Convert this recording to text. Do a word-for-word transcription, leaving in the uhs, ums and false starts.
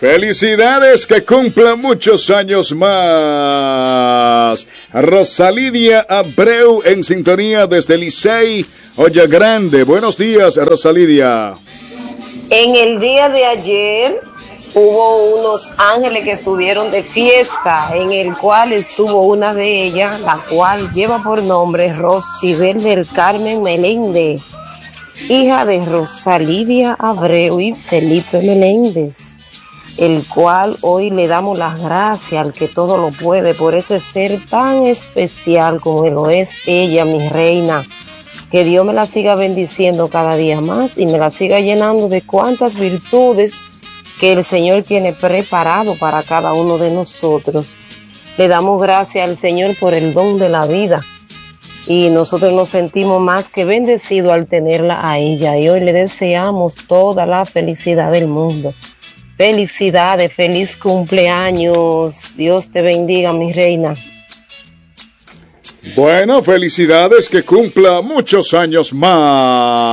Felicidades, que cumpla muchos años más. Rosalidia Abreu en sintonía desde Licey, Olla Grande. Buenos días, Rosalidia. En el día de ayer hubo unos ángeles que estuvieron de fiesta, en el cual estuvo una de ellas, la cual lleva por nombre Rosibel del Carmen Meléndez, hija de Rosalidia Abreu y Felipe Meléndez, el cual hoy le damos las gracias al que todo lo puede por ese ser tan especial como lo es ella, mi reina. Que Dios me la siga bendiciendo cada día más y me la siga llenando de cuantas virtudes que el Señor tiene preparado para cada uno de nosotros. Le damos gracias al Señor por el don de la vida y nosotros nos sentimos más que bendecidos al tenerla a ella, y hoy le deseamos toda la felicidad del mundo. Felicidades, feliz cumpleaños, Dios te bendiga, mi reina. Bueno, felicidades, que cumpla muchos años más.